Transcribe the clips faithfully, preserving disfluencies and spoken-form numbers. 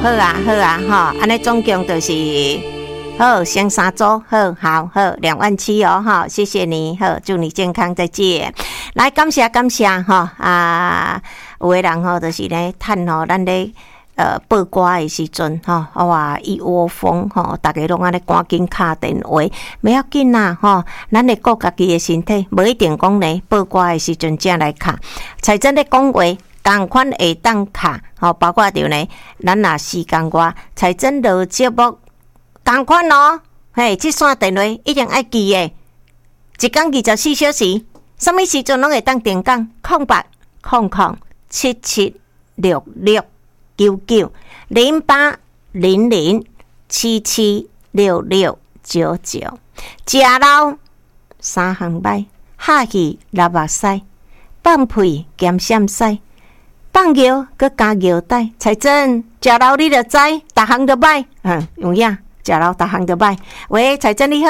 好啊，好啊，吼，安尼总共就是好，先三组，好，好，好，两万七哦，哈，谢谢你，好，祝你健康，再见。来，感谢，感谢，哈啊，有的人吼，就是咧趁吼，咱咧呃报歌的时阵，吼，哇，一窝蜂，吼，大家拢安尼赶紧敲电话，不要紧啦，吼，咱咧顾家己的身体，无一定讲咧报歌的时阵才来敲。才真咧讲话。同款会当卡，吼，包括着呢，咱若时间外，财政录节目同款咯，嘿，这线电话一定爱记诶，一天二十四小时，什么时阵拢会当电讲，空八空空七七六六九九零八零零七七六六九九，食老三行摆，下气流目屎，放屁减闪屎。放尿，佮加尿袋，才真食老你就知，逐项都歹，嗯，有影食老逐项都歹。喂，财珍你好，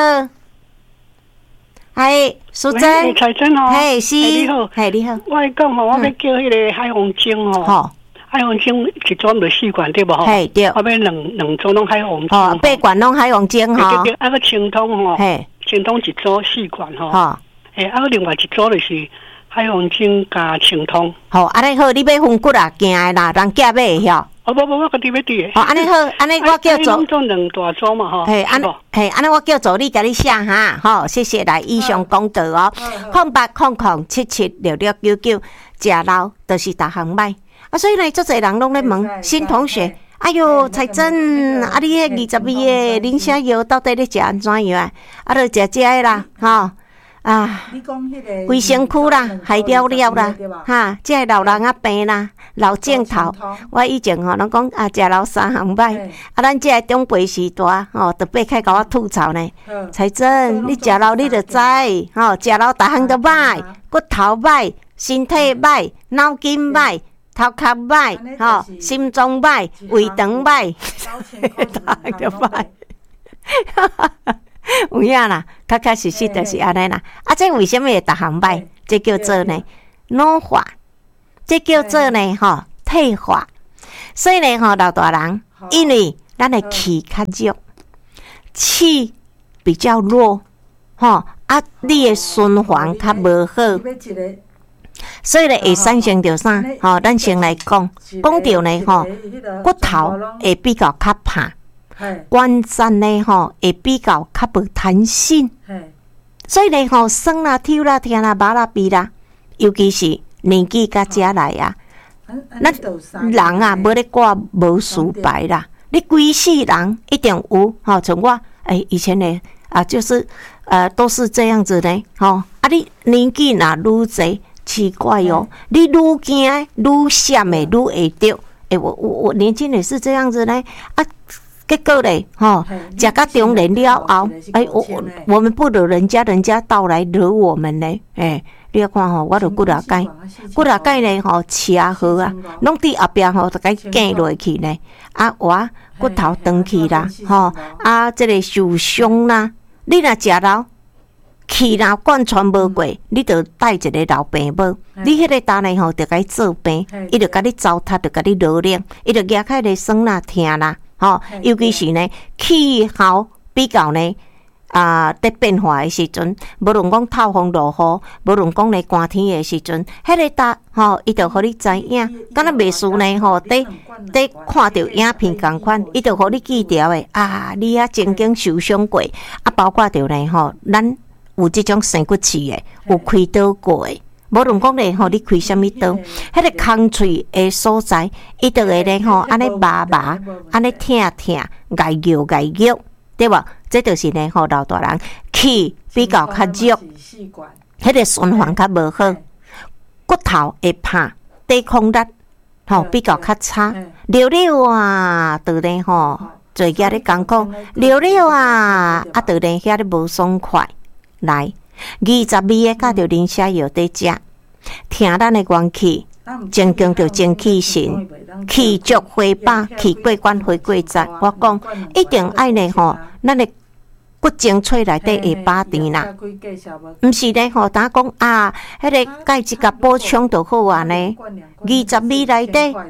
哎，淑珍， 财珍哦， 嘿是， 你好， 嘿你好， 我讲吼，我要叫迄个海虹精哦， 好， 海虹精一装就四罐对无？ 嘿对， 我要两两组拢海虹精， 哦，八罐拢海虹精吼， 对对，啊个清通吼， 嘿， 清通一组四罐吼， 好， 诶，啊个另外一组就是。海虹精加清通， 好，安尼好，你要分骨啊，行的啦，人夹买会晓。 哦不不，我家己要滴。 哦，安尼好，安尼我叫做做两大组嘛吼。 嘿，安嘿，安尼我叫助理甲你写哈，吼，谢谢来以上讲道哦，空八空空七七六六九九，食老就是逐项歹啊，所以呢，足侪人拢咧问新同学。哎哟，才真啊！你迄二十二个磷虾药到底咧食安怎样啊？啊，著食这个啦，吼。啊，卫生区啦，海料料啦，哈，这老人啊病啦，老镜头。我以前吼，人讲啊，食老三行歹，啊，咱这长辈时代吼，特别开甲我吐槽呢。才真，你食老你就知，吼，食老逐项都歹，骨头歹，身体歹，脑筋歹，头壳歹，吼，心脏歹，胃肠歹，逐项都歹。有影啦，确确实实就是安尼啦。啊，这为什么会逐项歹？这叫做呢老化，这叫做呢吼退化。所以呢吼老大人，因为咱的气较弱，气比较弱，吼啊，你的循环较无好，所以呢会产生着啥？吼，咱先来讲，讲着呢吼骨头会比较较怕。关节呢吼会比较较无弹性，所以呢吼酸啦、跳啦、疼啦、麻啦、鼻啦，尤其是年纪甲遮来啊，咱人啊无咧挂无数白啦，你规世人一定有吼，像我诶、欸、以前呢啊就是呃都是这样子呢吼，啊你年纪若愈侪，奇怪哦，你愈惊愈闪的愈会着，诶、欸、我我我年轻也是这样子呢啊。结果嘞，吼，食到中年了后，哎，我我们不惹人家，人家倒来惹我们呢，哎，你要看吼，我著骨头钙，骨头钙呢，吼，吃好啊，拢伫后壁吼，就该减落去呢，啊，我骨头长去啦，吼，啊，这个受伤啦，你若食老，气若贯穿无过，你著带一个老病母，你迄个单呢吼，著该做病，伊著甲你糟蹋，著甲你劳累，伊著压开个酸啦、疼啦。吼，尤其是呢，气候比较呢啊，在变化的时阵，无论讲透风落雨，无论讲呢寒天的时阵，迄个搭吼，伊就互你知影，敢若袂输呢吼，伫伫看到影片共款，伊就互你记条的啊，你啊曾经受伤过，啊，包括着呢吼，咱有即种生骨刺的，有开刀过的。无论讲咧吼，你开什么刀，迄个空喙的所在，伊就会咧吼，安尼麻麻，安尼疼疼，挨咬挨咬，对无？这就是咧吼，老大人气比较较弱，迄个循环较无好，骨头会怕，抵抗力吼比较较差。溜溜啊，就咧吼，做家咧艰苦，溜溜啊，啊，就咧遐咧无爽快，来。二十二个加着磷虾药在食，听咱的元气，增强着精气神，气足回饱，气过关回过节。我讲一定爱呢吼，咱的骨精髓内底会饱甜啦，毋是咧吼，呾讲啊，迄个钙质甲补充就好啊呢。二十二内底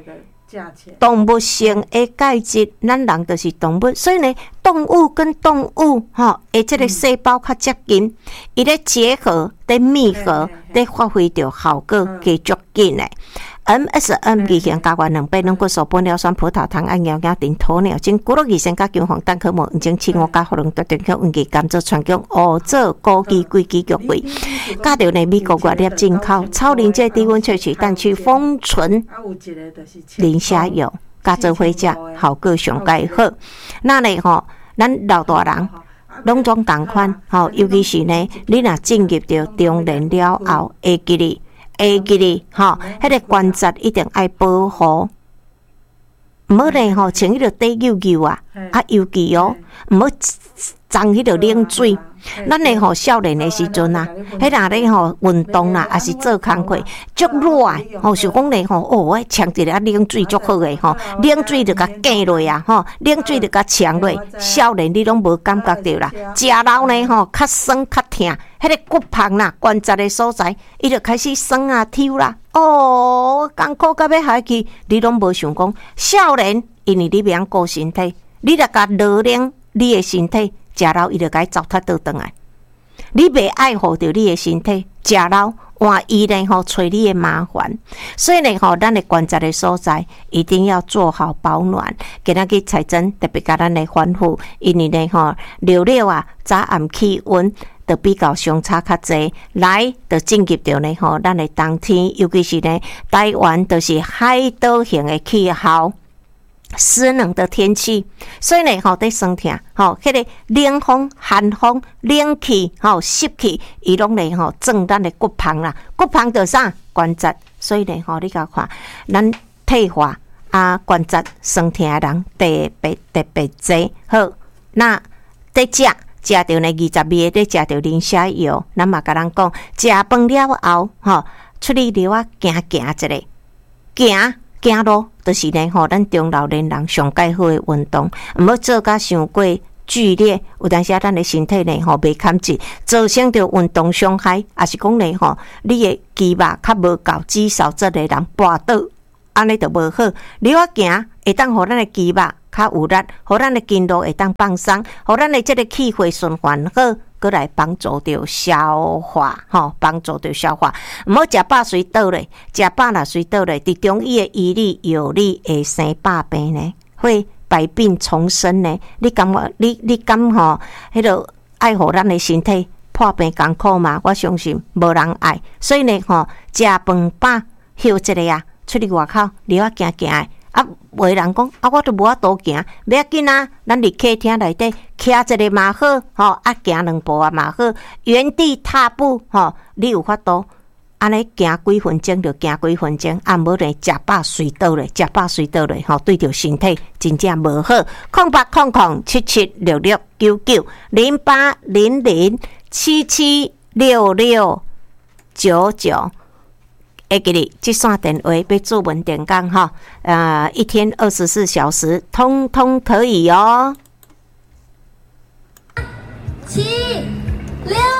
动物性的介质，咱人就是动物，所以呢，动物跟动物吼，诶，这个细胞较接近，伊咧结合、咧密合、咧发挥着效果加足紧诶。M S M 二型加原两倍软骨素、玻尿酸、葡萄糖、胺尿亚碘、鸵鸟精、骨肉益生加姜黄、蛋壳膜、黄精、青蛙加荷龙、特定叫运气、甘蔗、川芎、乌棗、枸杞、龟基、菊味，加着呢美国外粒进口超临界低温萃取氮去封存磷虾油，加做伙食效果上介好。那呢吼，咱老大人拢总同款吼，尤其是呢，你若进入着中年了后，会记哩。会记哩，吼，迄个关节一定爱保护，毋好呢吼，穿迄个短袖袖啊，啊尤其哦，毋好脏迄个冷水。咱呢吼少年的时阵啊，迄若咧吼运动啦，也是做工课，足热吼，想讲咧吼，哦，我呛一个冷水足好诶吼，冷水就甲隔落啊，吼，冷水就甲呛落。少年你拢无感觉着啦，食老呢吼，较酸较痛，迄个骨盆啦、关节的所在，伊就开始酸啊、抽啦。哦，艰苦到要下去，你拢无想讲少年，因为你袂晓顾身体，你若甲劳练你的身体。食老伊就该糟蹋倒转来，你袂爱护着你的身体，食老换伊呢吼找你的麻烦，所以呢吼，咱的关节的所在一定要做好保暖。今仔日彩珍特别甲咱来吩咐，因为呢吼，热热啊，早暗气温就比较相差较济，来就进入着呢吼，咱的冬天，尤其是呢台湾都是海岛型的气候。湿冷的天气，所以呢，吼在酸痛，吼，迄个冷风、寒风、冷气、吼湿气，伊拢呢吼撞咱的骨盆啦，骨盆就啥关节，所以呢，吼你甲看，咱退化啊关节酸痛的人特别特别多。好，那在食食着呢二十味在食着磷虾油，咱嘛甲咱讲，食饭了后，吼出去溜啊行行一下，行。走路就是呢吼，咱中老年人上介好的运动，毋好做甲伤过剧烈，有当时咱的身体呢吼袂堪住，造成着运动伤害，也是讲呢吼，你的肌肉较无够肌少症的人跋倒，安尼就无好。你我行会当互咱的肌肉较有力，互咱的筋络会当放松，互咱的这个气血循环好。过来帮助着消化，吼，帮助着消化。毋好食饱随倒咧，食饱啦随倒咧。伫中医的医理药理会生百病呢，会百病丛生呢。你感觉你你敢吼，迄个爱护咱的身体破病艰苦嘛？我相信无人爱。所以呢，吼，食饭饱休一下啊，出去外口溜啊行行的。啊，有人讲啊，我都无法度行，不要紧啊，咱伫客厅内底徛一个嘛好，吼，啊行两步啊嘛好，原地踏步，吼，你有法度，安尼行几分钟就行几分钟，啊无咧食饱睡倒咧，食饱睡倒咧，吼，对着身体真正无好。空八空空七七六六九九零八零零七七六六九九。会记哩，这线电话要做文点讲哈，呃，一天二十四小时，通通可以哦。 七六。